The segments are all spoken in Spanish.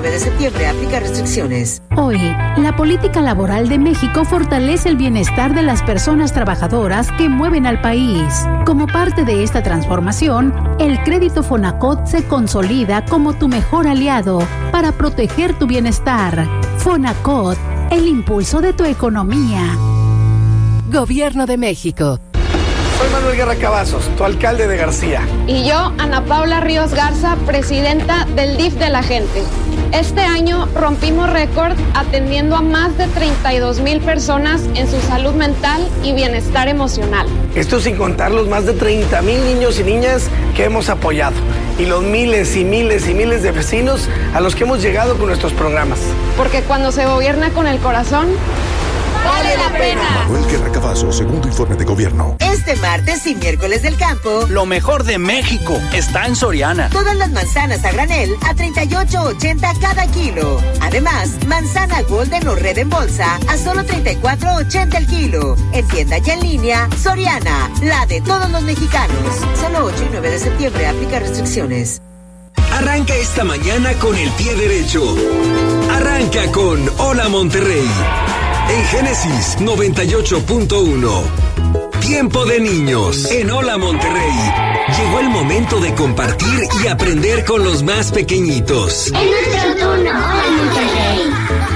9 de septiembre. Aplica restricciones. Hoy, la política laboral de México fortalece el bienestar de las personas trabajadoras que mueven al país. Como parte de esta transformación, el crédito Fonacot se consolida como tu mejor aliado para proteger tu bienestar. Fonacot, el impulso de tu economía. Gobierno de México. Soy Manuel Guerra Cavazos, tu alcalde de García. Y yo, Ana Paula Ríos Garza, presidenta del DIF de la gente. Este año rompimos récord atendiendo a más de 32,000 personas en su salud mental y bienestar emocional. Esto sin contar los más de 30,000 niños y niñas que hemos apoyado y los miles y miles y miles de vecinos a los que hemos llegado con nuestros programas. Porque cuando se gobierna con el corazón, vale la pena. Manuel Guerra Cavazos, segundo informe de gobierno. Este martes y miércoles del campo, lo mejor de México está en Soriana. Todas las manzanas a granel a $38.80 cada kilo. Además, manzana Golden o Red en bolsa a solo $34.80 el kilo. En tienda y en línea, Soriana, la de todos los mexicanos. Solo 8 y 9 de septiembre. Aplica restricciones. Arranca esta mañana con el pie derecho. Arranca con Hola Monterrey. En Génesis 98.1. Tiempo de niños. En Hola Monterrey. Llegó el momento de compartir y aprender con los más pequeñitos. Es nuestro turno. Hola Monterrey.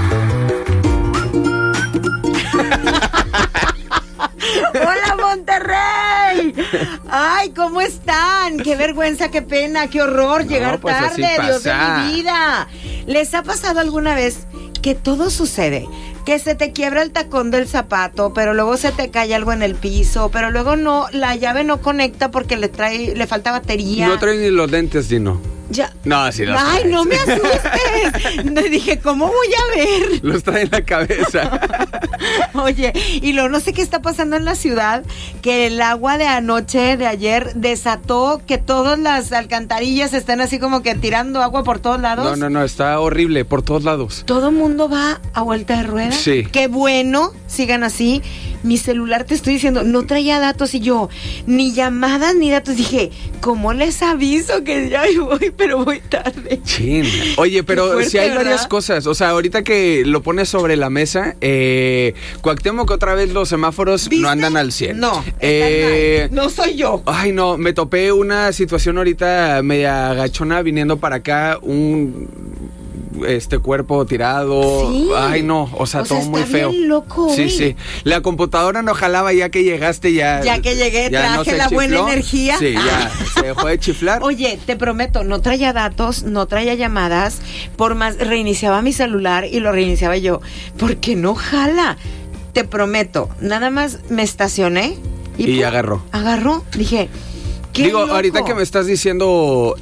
¡Hola, Monterrey! ¡Ay, ¿cómo están? ¡Qué vergüenza, qué pena, qué horror llegar tarde! ¡Dios de mi vida! ¿Les ha pasado alguna vez que todo sucede? Que se te quiebra el tacón del zapato, pero luego se te cae algo en el piso, pero luego no, la llave no conecta porque le falta batería. No trae ni los lentes, Dino. Ya. No, sí los Ay, trae. no me asustes. Me dije, ¿cómo voy a ver? Los trae en la cabeza. Oye, y luego no sé qué está pasando en la ciudad, que el agua de anoche, de ayer, desató que todas las alcantarillas están así como que tirando agua por todos lados. No, está horrible por todos lados. Todo mundo va a vuelta de rueda. Sí. Qué bueno, sigan así. Mi celular, te estoy diciendo, no traía datos y yo, ni llamadas ni datos. Dije, ¿cómo les aviso que ya voy, pero voy tarde? Chin. Oye, pero fuerte, si hay ¿verdad? varias cosas. O sea, ahorita que lo pones sobre la mesa, Cuauhtémoc, otra vez los semáforos ¿viste? no andan al 100. No, están mal. No soy yo. Ay, no, me topé una situación ahorita media agachona viniendo para acá, cuerpo tirado. Sí. Ay, no, o sea, todo muy feo. Bien loco, sí, güey. sí. La computadora no jalaba ya que llegaste, ya que llegué, ya traje no se la chifló. buena energía. Sí, ya se dejó de chiflar. Oye, te prometo, no traía datos, no traía llamadas, por más reiniciaba mi celular y lo reiniciaba yo, porque no jala. Te prometo, nada más me estacioné y agarró. Dije, qué digo, loco. ahorita que me estás diciendo,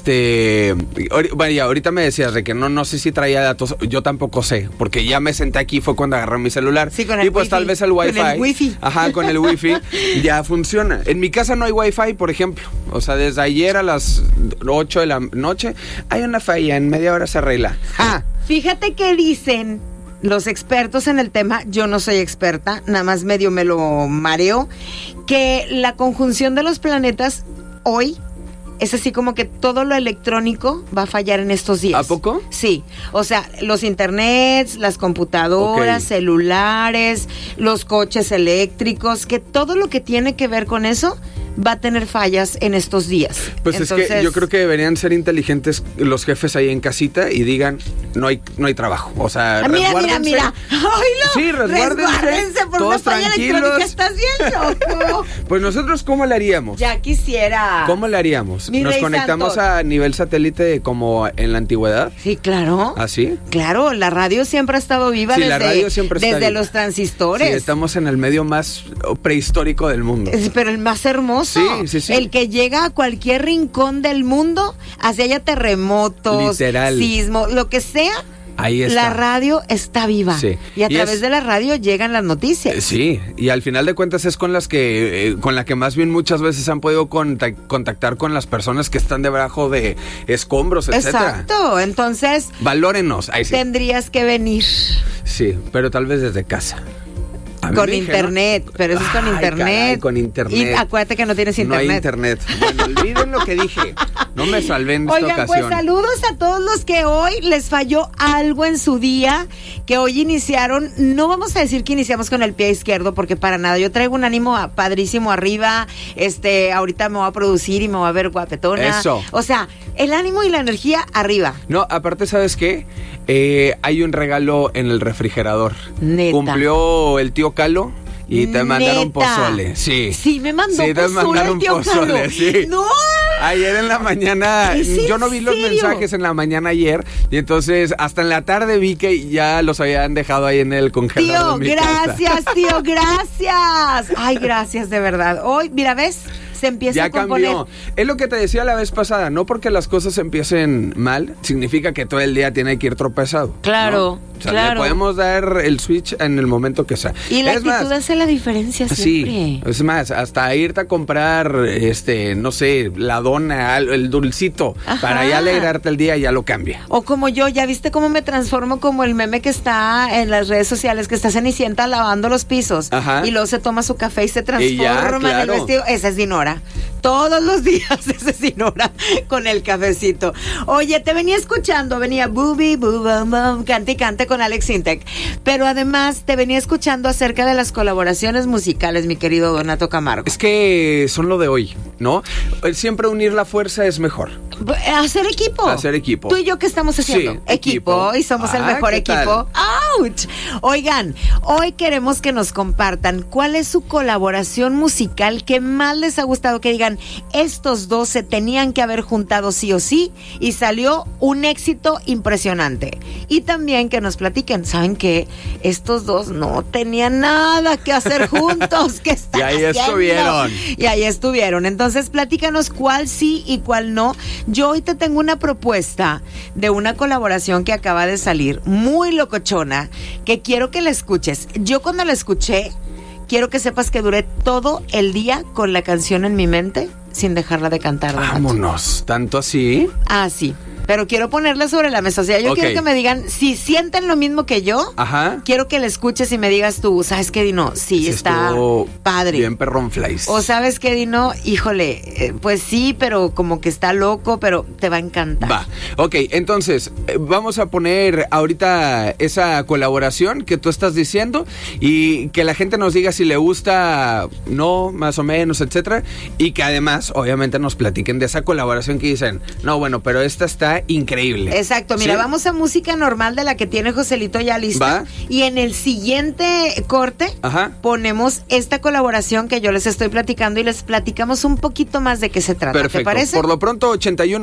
ahorita me decías de que no sé si traía datos, yo tampoco sé, porque ya me senté aquí, fue cuando agarré mi celular. Sí, con el y pues wifi. tal vez el wifi. Con el wifi. Ajá, con el wifi ya funciona. En mi casa no hay wifi, por ejemplo. O sea, desde ayer a las 8 de la noche hay una falla, en media hora se arregla. Fíjate que dicen los expertos en el tema, yo no soy experta, nada más medio me lo mareo, que la conjunción de los planetas hoy es así como que todo lo electrónico va a fallar en estos días. ¿A poco? Sí, o sea, los internets, las computadoras, celulares, los coches eléctricos, que todo lo que tiene que ver con eso va a tener fallas en estos días. Pues entonces, es que yo creo que deberían ser inteligentes los jefes ahí en casita y digan, no hay trabajo. O sea, resguárdense. Mira. ¡Ay, no! Sí, resguárdense por todos una falla tranquilos. electrónica, ¿estás viendo? Pues nosotros, ¿cómo le haríamos? Ya quisiera. ¿Cómo le haríamos? Mi ¿Nos rey conectamos santo. a nivel satélite como en la antigüedad? Sí, claro. ¿Ah, sí? Claro, la radio siempre ha estado viva la radio siempre está desde viva. los transistores. Sí, estamos en el medio más prehistórico del mundo. Pero el más hermoso. Sí. El que llega a cualquier rincón del mundo, hacia haya terremotos, literal, sismo, lo que sea. Ahí está. La radio está viva. Sí. Y a través de la radio llegan las noticias. Sí, y al final de cuentas es con la que más bien muchas veces han podido contactar con las personas que están debajo de escombros, etcétera. Exacto, entonces valórenos. Ahí sí. Tendrías que venir. Sí, pero tal vez desde casa. Con internet, pero eso es con internet. Caray, con internet. Y acuérdate que no tienes internet. No hay internet. Bueno, olvídelo. en lo que dije. No me salvé en esta ocasión. Pues saludos a todos los que hoy les falló algo en su día, que hoy iniciaron. No vamos a decir que iniciamos con el pie izquierdo, porque para nada. Yo traigo un ánimo padrísimo arriba. Ahorita me voy a producir y me voy a ver guapetona. Eso. O sea, el ánimo y la energía arriba. No, aparte, ¿sabes qué? Hay un regalo en el refrigerador. Neta. Cumplió el tío Calo. Y te mandaron pozole, sí. Sí, me mandó pozole, te mandaron tío pozole, Calo. sí. ¡No! Ayer en la mañana, yo no vi los mensajes en la mañana ayer, y entonces hasta en la tarde vi que ya los habían dejado ahí en el congelador. Tío, gracias, tío, gracias. Ay, gracias, de verdad. Hoy, mira, ¿ves? Se empieza a componer. Cambió. Es lo que te decía la vez pasada, no porque las cosas empiecen mal, significa que todo el día tiene que ir tropezado. Claro, ¿no? O sea, claro. le podemos dar el switch en el momento que sea. Y la actitud hace la diferencia siempre. Sí, es más, hasta irte a comprar, no sé, la dona, el dulcito, para ya alegrarte el día, ya lo cambia. O como yo, ¿ya viste cómo me transformo como el meme que está en las redes sociales, que está Cenicienta lavando los pisos? Ajá. Y luego se toma su café y se transforma Y ya, claro. en el vestido. Esa es Dinora. Todos los días esa es Dinora con el cafecito. Oye, te venía escuchando, venía Booby, Boo, Bum, cante y cante con Alex Intec. Pero además te venía escuchando acerca de las colaboraciones musicales, mi querido Donato Camargo. Es que son lo de hoy, ¿no? Siempre unir la fuerza es mejor. Hacer equipo. Hacer equipo. Tú y yo, ¿qué estamos haciendo? Sí, equipo. Y somos el mejor equipo. ¡Auch! Oigan, hoy queremos que nos compartan cuál es su colaboración musical que más les ha gustado, que digan, estos dos se tenían que haber juntado sí o sí y salió un éxito impresionante. Y también que nos platiquen, ¿saben qué? Estos dos no tenían nada que hacer juntos. ¿Qué están haciendo? estuvieron. Y ahí estuvieron. Entonces, platícanos cuál sí y cuál no. Yo hoy te tengo una propuesta de una colaboración que acaba de salir, muy locochona, que quiero que la escuches. Yo cuando la escuché, quiero que sepas que duré todo el día con la canción en mi mente sin dejarla de cantar. Vámonos, ¿tanto así? Ah, sí. Pero quiero ponerla sobre la mesa. O sea, yo quiero que me digan, si sienten lo mismo que yo, quiero que la escuches y me digas tú, ¿sabes qué, Dino? Sí, está padre. Bien perrón flies. O ¿sabes qué, Dino? Híjole, pues sí, pero como que está loco, pero te va a encantar. Va, ok, entonces, vamos a poner ahorita esa colaboración que tú estás diciendo y que la gente nos diga si le gusta, no, más o menos, etcétera, y que además, obviamente, nos platiquen de esa colaboración que dicen, no, bueno, pero esta está increíble. Exacto, mira, ¿sí? Vamos a música normal de la que tiene Joselito ya lista. ¿Va? Y en el siguiente corte ponemos esta colaboración que yo les estoy platicando y les platicamos un poquito más de qué se trata. Perfecto. ¿Te parece? Por lo pronto,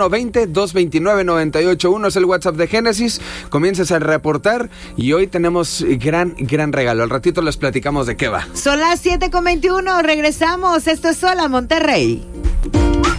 8120-229-9881 es el WhatsApp de Génesis. Comienzas a reportar y hoy tenemos gran regalo. Al ratito les platicamos de qué va. Son las 7:21, regresamos. Esto es Hola Monterrey.